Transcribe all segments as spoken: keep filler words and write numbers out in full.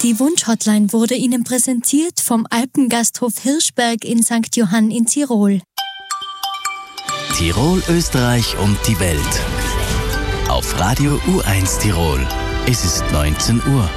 Die Wunschhotline wurde Ihnen präsentiert vom Alpengasthof Hirschberg in Sankt Johann in Tirol. Tirol, Österreich und die Welt. Auf Radio U eins Tirol. Es ist neunzehn Uhr.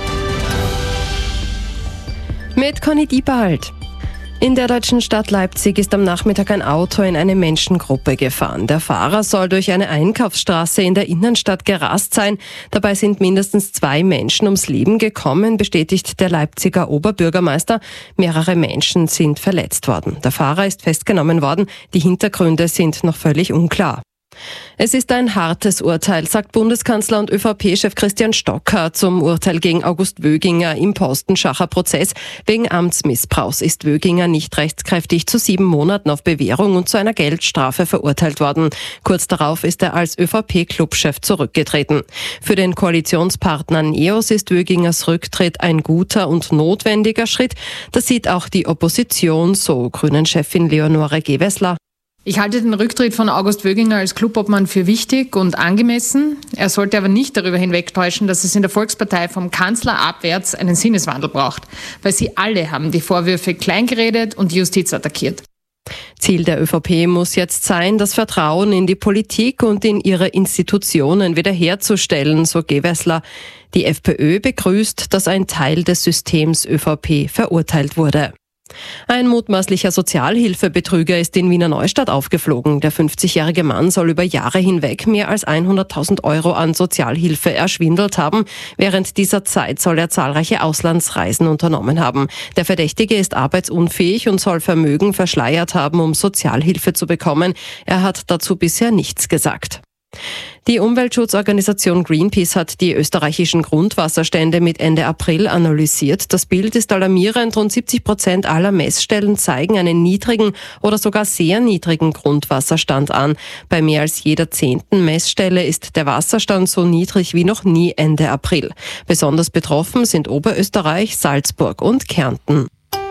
Mit Conny Diebald. In der deutschen Stadt Leipzig ist am Nachmittag ein Auto in eine Menschengruppe gefahren. Der Fahrer soll durch eine Einkaufsstraße in der Innenstadt gerast sein. Dabei sind mindestens zwei Menschen ums Leben gekommen, bestätigt der Leipziger Oberbürgermeister. Mehrere Menschen sind verletzt worden. Der Fahrer ist festgenommen worden. Die Hintergründe sind noch völlig unklar. Es ist ein hartes Urteil, sagt Bundeskanzler und ÖVP-Chef Christian Stocker zum Urteil gegen August Wöginger im Postenschacher Prozess. Wegen Amtsmissbrauchs ist Wöginger nicht rechtskräftig zu sieben Monaten auf Bewährung und zu einer Geldstrafe verurteilt worden. Kurz darauf ist er als ÖVP-Clubchef zurückgetreten. Für den Koalitionspartner NEOS ist Wögingers Rücktritt ein guter und notwendiger Schritt. Das sieht auch die Opposition, so Grünen-Chefin Leonore Gewessler. Ich halte den Rücktritt von August Wöginger als Clubobmann für wichtig und angemessen. Er sollte aber nicht darüber hinwegtäuschen, dass es in der Volkspartei vom Kanzler abwärts einen Sinneswandel braucht. Weil sie alle haben die Vorwürfe kleingeredet und die Justiz attackiert. Ziel der ÖVP muss jetzt sein, das Vertrauen in die Politik und in ihre Institutionen wiederherzustellen, so Gewessler. Die FPÖ begrüßt, dass ein Teil des Systems ÖVP verurteilt wurde. Ein mutmaßlicher Sozialhilfebetrüger ist in Wiener Neustadt aufgeflogen. Der fünfzigjährige Mann soll über Jahre hinweg mehr als hunderttausend Euro an Sozialhilfe erschwindelt haben. Während dieser Zeit soll er zahlreiche Auslandsreisen unternommen haben. Der Verdächtige ist arbeitsunfähig und soll Vermögen verschleiert haben, um Sozialhilfe zu bekommen. Er hat dazu bisher nichts gesagt. Die Umweltschutzorganisation Greenpeace hat die österreichischen Grundwasserstände mit Ende April analysiert. Das Bild ist alarmierend. Rund siebzig Prozent aller Messstellen zeigen einen niedrigen oder sogar sehr niedrigen Grundwasserstand an. Bei mehr als jeder zehnten Messstelle ist der Wasserstand so niedrig wie noch nie Ende April. Besonders betroffen sind Oberösterreich, Salzburg und Kärnten.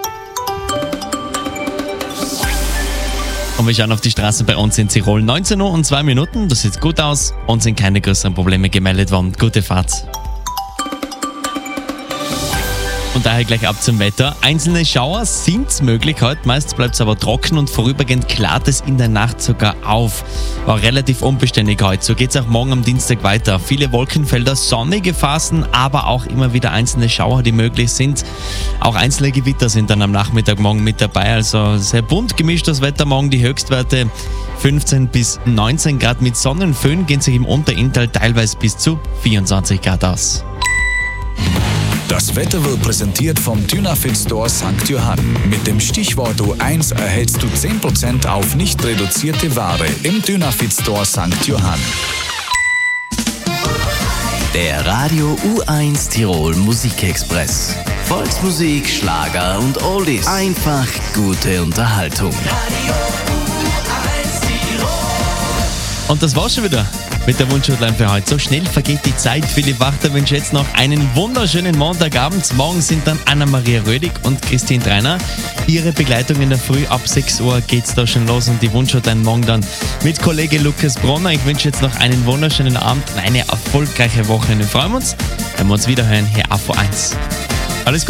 Und wir schauen auf die Straße bei uns in Tirol. neunzehn Uhr und zwei Minuten, das sieht gut aus. Uns sind keine größeren Probleme gemeldet worden. Gute Fahrt. Und daher gleich ab zum Wetter. Einzelne Schauer sind möglich heute, meist bleibt es aber trocken und vorübergehend klart es in der Nacht sogar auf. War relativ unbeständig heute, so geht es auch morgen am Dienstag weiter. Viele Wolkenfelder, sonnige Phasen, aber auch immer wieder einzelne Schauer, die möglich sind. Auch einzelne Gewitter sind dann am Nachmittag morgen mit dabei, also sehr bunt gemischt das Wetter morgen. Die Höchstwerte fünfzehn bis neunzehn Grad mit Sonnenföhn gehen sich im Unterinntal teilweise bis zu vierundzwanzig Grad aus. Das Wetter wird präsentiert vom Dynafit Store Sankt Johann. Mit dem Stichwort U eins erhältst du zehn Prozent auf nicht reduzierte Ware im Dynafit Store Sankt Johann. Der Radio U eins Tirol Musikexpress. Volksmusik, Schlager und Oldies. Einfach gute Unterhaltung. Radio U eins Tirol. Und das war's schon wieder mit der Wunschhotline für heute. So schnell vergeht die Zeit. Philipp Wachter wünscht jetzt noch einen wunderschönen Montagabend. Morgen sind dann Anna-Maria Rödig und Christine Treiner. Ihre Begleitung in der Früh ab sechs Uhr geht's da schon los und die Wunschhotline morgen dann mit Kollege Lukas Bronner. Ich wünsche jetzt noch einen wunderschönen Abend und eine erfolgreiche Woche. Wir freuen uns, wenn wir uns wieder hören hier auf U eins.